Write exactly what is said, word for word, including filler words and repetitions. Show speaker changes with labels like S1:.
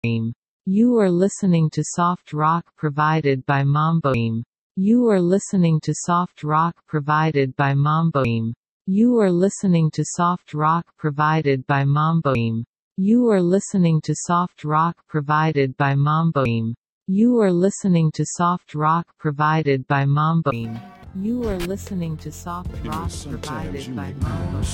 S1: Mamboim. You are listening to soft rock provided by Mamboim. You are listening to soft rock provided by Mamboim. You are listening to soft rock provided by Mamboim. You are listening to soft rock provided by Mamboim. You are listening to soft rock provided by Mamboim. You are listening to soft rock provided by Mamboim.